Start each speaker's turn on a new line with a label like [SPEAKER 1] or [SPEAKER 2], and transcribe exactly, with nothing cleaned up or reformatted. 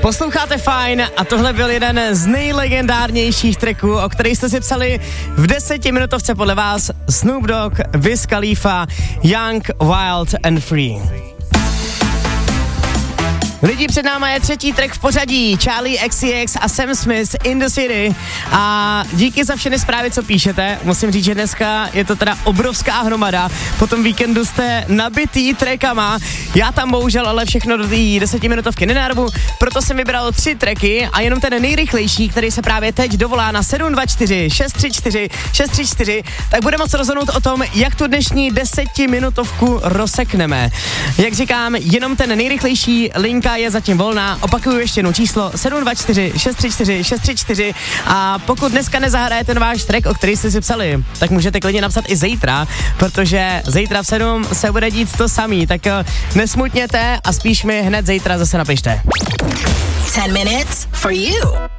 [SPEAKER 1] Posloucháte Fajn a tohle byl jeden z nejlegendárnějších tracků, o kterých jste si psali v desetiminutovce podle vás. Snoop Dogg, Wiz Khalifa, Young, Wild and Free. Lidi, před náma je třetí track v pořadí, Charlie X C X a Sam Smith In The City a díky za všechny zprávy, co píšete. Musím říct, že dneska je to teda obrovská hromada, po tom víkendu jste nabitý trackama, já tam bohužel ale všechno do té desetiminutovky nenarvu, proto jsem vybral tři tracky a jenom ten nejrychlejší, který se právě teď dovolá na sedm dva čtyři šest tři čtyři šest tři čtyři, tak bude moc rozhodnout o tom, jak tu dnešní desetiminutovku rozsekneme. Jak říkám, jenom ten nejrychlejší, linka je zatím volná, opakuju ještě jednou číslo sedm dva čtyři šest tři čtyři šest tři čtyři a pokud dneska nezahraje ten váš track, o který jste si psali, tak můžete klidně napsat i zítra, protože zítra v sedm se bude dít to samý, tak nesmutněte a spíš mi hned zítra zase napište.
[SPEAKER 2] ten minutes for you.